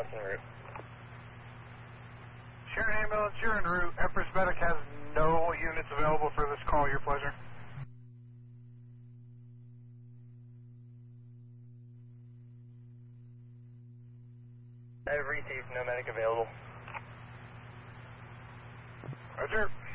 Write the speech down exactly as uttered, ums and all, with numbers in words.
ambulance en route. Sharon ambulance, you're en route. Empress Medic has no units available for this call. Your pleasure. I have received no medic available. Roger.